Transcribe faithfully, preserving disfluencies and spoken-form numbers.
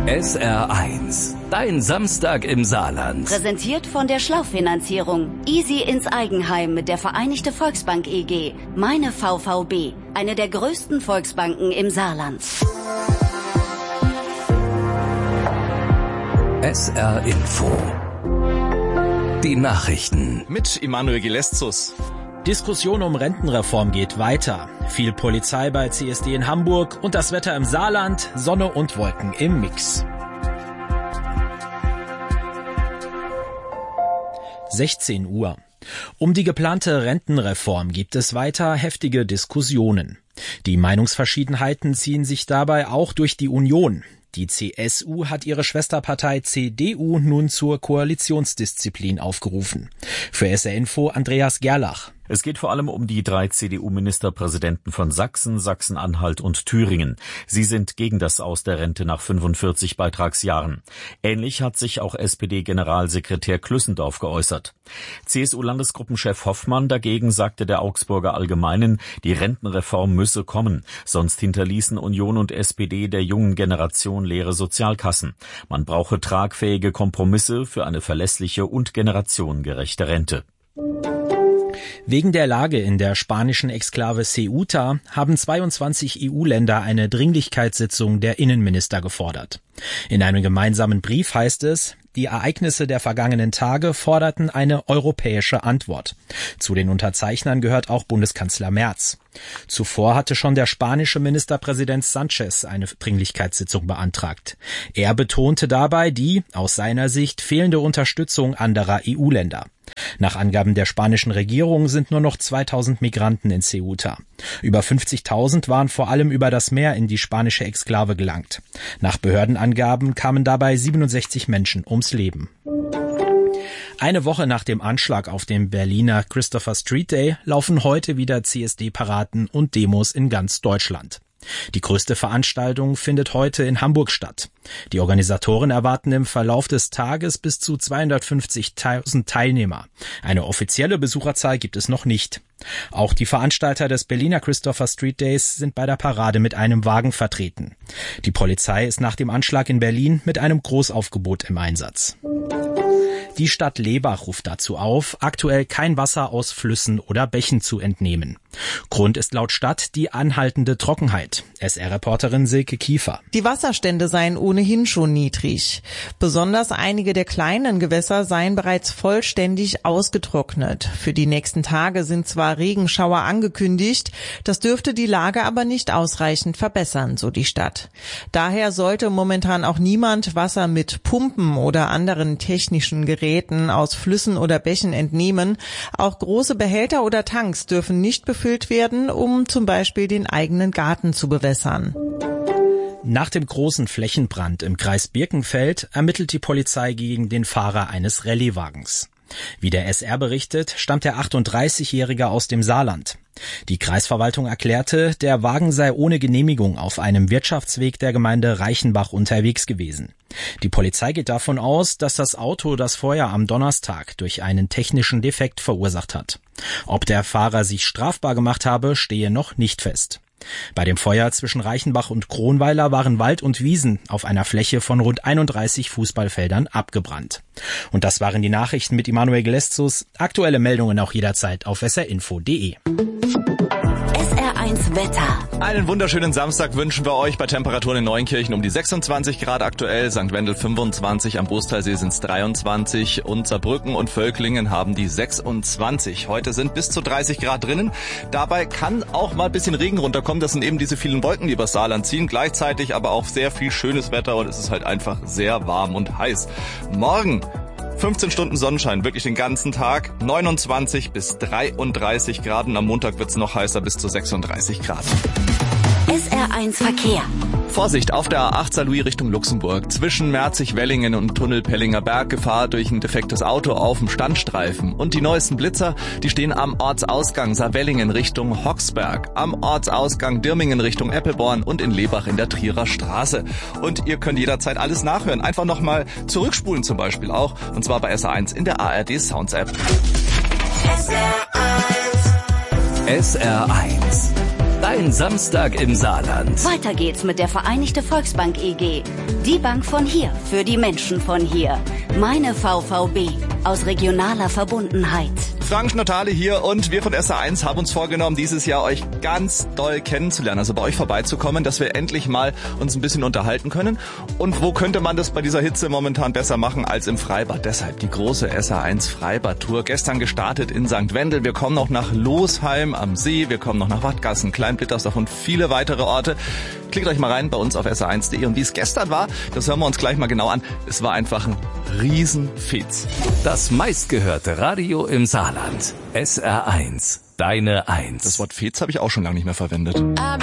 S R eins, dein Samstag im Saarland. Präsentiert von der Schlauchfinanzierung. Easy ins Eigenheim mit der Vereinigte Volksbank E G. Meine V V B, eine der größten Volksbanken im Saarland. S R Info. Die Nachrichten. Mit Immanuel Geleszus. Diskussion um Rentenreform geht weiter. Viel Polizei bei C S D in Hamburg und das Wetter im Saarland, Sonne und Wolken im Mix. sechzehn Uhr. Um die geplante Rentenreform gibt es weiter heftige Diskussionen. Die Meinungsverschiedenheiten ziehen sich dabei auch durch die Union. Die C S U hat ihre Schwesterpartei C D U nun zur Koalitionsdisziplin aufgerufen. Für S R Info Andreas Gerlach. Es geht vor allem um die drei C D U-Ministerpräsidenten von Sachsen, Sachsen-Anhalt und Thüringen. Sie sind gegen das Aus der Rente nach fünfundvierzig Beitragsjahren. Ähnlich hat sich auch S P D-Generalsekretär Klüssendorf geäußert. C S U-Landesgruppenchef Hoffmann dagegen sagte der Augsburger Allgemeinen, die Rentenreform müsse kommen. Sonst hinterließen Union und S P D der jungen Generation leere Sozialkassen. Man brauche tragfähige Kompromisse für eine verlässliche und generationengerechte Rente. Wegen der Lage in der spanischen Exklave Ceuta haben zweiundzwanzig E U-Länder eine Dringlichkeitssitzung der Innenminister gefordert. In einem gemeinsamen Brief heißt es, die Ereignisse der vergangenen Tage forderten eine europäische Antwort. Zu den Unterzeichnern gehört auch Bundeskanzler Merz. Zuvor hatte schon der spanische Ministerpräsident Sanchez eine Dringlichkeitssitzung beantragt. Er betonte dabei die, aus seiner Sicht, fehlende Unterstützung anderer E U-Länder. Nach Angaben der spanischen Regierung sind nur noch zweitausend Migranten in Ceuta. Über fünfzigtausend waren vor allem über das Meer in die spanische Exklave gelangt. Nach Behördenangaben kamen dabei siebenundsechzig Menschen ums Leben. Eine Woche nach dem Anschlag auf dem Berliner Christopher Street Day laufen heute wieder C S D-Paraden und Demos in ganz Deutschland. Die größte Veranstaltung findet heute in Hamburg statt. Die Organisatoren erwarten im Verlauf des Tages bis zu zweihundertfünfzigtausend Teilnehmer. Eine offizielle Besucherzahl gibt es noch nicht. Auch die Veranstalter des Berliner Christopher Street Days sind bei der Parade mit einem Wagen vertreten. Die Polizei ist nach dem Anschlag in Berlin mit einem Großaufgebot im Einsatz. Die Stadt Lebach ruft dazu auf, aktuell kein Wasser aus Flüssen oder Bächen zu entnehmen. Grund ist laut Stadt die anhaltende Trockenheit. S R-Reporterin Silke Kiefer. Die Wasserstände seien ohnehin schon niedrig. Besonders einige der kleinen Gewässer seien bereits vollständig ausgetrocknet. Für die nächsten Tage sind zwar Regenschauer angekündigt, das dürfte die Lage aber nicht ausreichend verbessern, so die Stadt. Daher sollte momentan auch niemand Wasser mit Pumpen oder anderen technischen Geräten aus Flüssen oder Bächen entnehmen. Auch große Behälter oder Tanks dürfen nicht befüllt werden, um zum Beispiel den eigenen Garten zu bewässern. Nach dem großen Flächenbrand im Kreis Birkenfeld ermittelt die Polizei gegen den Fahrer eines Rallyewagens. Wie der S R berichtet, stammt der achtunddreißigjährige aus dem Saarland. Die Kreisverwaltung erklärte, der Wagen sei ohne Genehmigung auf einem Wirtschaftsweg der Gemeinde Reichenbach unterwegs gewesen. Die Polizei geht davon aus, dass das Auto das Feuer am Donnerstag durch einen technischen Defekt verursacht hat. Ob der Fahrer sich strafbar gemacht habe, stehe noch nicht fest. Bei dem Feuer zwischen Reichenbach und Kronweiler waren Wald und Wiesen auf einer Fläche von rund einunddreißig Fußballfeldern abgebrannt. Und das waren die Nachrichten mit Immanuel Geleszus. Aktuelle Meldungen auch jederzeit auf s r info punkt d e. S R eins Wetter. Einen wunderschönen Samstag wünschen wir euch bei Temperaturen in Neunkirchen um die sechsundzwanzig Grad aktuell, Sankt Wendel fünfundzwanzig, am Brustalsee sind es dreiundzwanzig und Saarbrücken und Völklingen haben die sechsundzwanzig. Heute sind bis zu dreißig Grad drinnen. Dabei kann auch mal ein bisschen Regen runterkommen. Das sind eben diese vielen Wolken, die übers Saarland ziehen. Gleichzeitig aber auch sehr viel schönes Wetter und es ist halt einfach sehr warm und heiß. Morgen fünfzehn Stunden Sonnenschein, wirklich den ganzen Tag, neunundzwanzig bis dreiunddreißig Grad und am Montag wird's noch heißer bis zu sechsunddreißig Grad. S R eins Verkehr. Vorsicht, auf der A acht Saarlouis Richtung Luxemburg. Zwischen Merzig-Wellingen und Tunnel Pellinger Berg Gefahr durch ein defektes Auto auf dem Standstreifen. Und die neuesten Blitzer, die stehen am Ortsausgang Saarwellingen Richtung Hoxberg, am Ortsausgang Dirmingen Richtung Eppelborn und in Lebach in der Trierer Straße. Und ihr könnt jederzeit alles nachhören. Einfach nochmal zurückspulen zum Beispiel auch. Und zwar bei S R eins in der A R D Sounds App. S R eins. S R eins. Dein Dein Samstag im Saarland. Weiter geht's mit der Vereinigte Volksbank E G. Die Bank von hier, für die Menschen von hier. Meine V V B, aus regionaler Verbundenheit. Frank Notale hier und wir von S R eins haben uns vorgenommen, dieses Jahr euch ganz doll kennenzulernen, also bei euch vorbeizukommen, dass wir endlich mal uns ein bisschen unterhalten können. Und wo könnte man das bei dieser Hitze momentan besser machen als im Freibad? Deshalb die große S R eins Freibad-Tour. Gestern gestartet in Sankt Wendel. Wir kommen noch nach Losheim am See, wir kommen noch nach Wattgassen, Kleinblittersdorf und viele weitere Orte. Klickt euch mal rein bei uns auf S R eins punkt de und wie es gestern war, das hören wir uns gleich mal genau an. Es war einfach ein Riesenfetz. Das meistgehörte Radio im Saarland. S R eins, deine Eins. Das Wort Fetz habe ich auch schon lange nicht mehr verwendet.